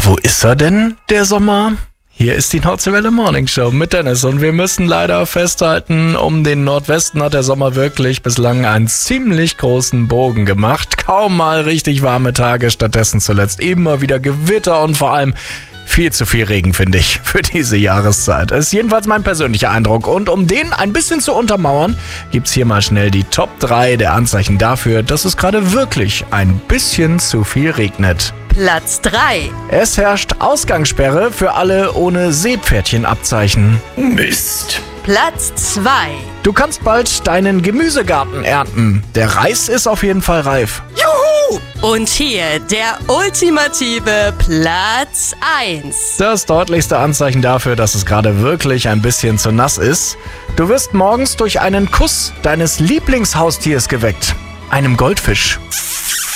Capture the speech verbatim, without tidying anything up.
wo ist er denn, der Sommer? Hier ist die Nordseewelle Morning Show mit Dennis und wir müssen leider festhalten, um den Nordwesten hat der Sommer wirklich bislang einen ziemlich großen Bogen gemacht. Kaum mal richtig warme Tage, stattdessen zuletzt immer wieder Gewitter und vor allem viel zu viel Regen, finde ich, für diese Jahreszeit. Das ist jedenfalls mein persönlicher Eindruck. Und um den ein bisschen zu untermauern, gibt's hier mal schnell die Top drei der Anzeichen dafür, dass es gerade wirklich ein bisschen zu viel regnet. Platz drei. Es herrscht Ausgangssperre für alle ohne Seepferdchenabzeichen. Mist. Platz zwei. Du kannst bald deinen Gemüsegarten ernten. Der Reis ist auf jeden Fall reif. Juhu! Und hier der ultimative Platz eins. Das deutlichste Anzeichen dafür, dass es gerade wirklich ein bisschen zu nass ist. Du wirst morgens durch einen Kuss deines Lieblingshaustiers geweckt. Einem Goldfisch.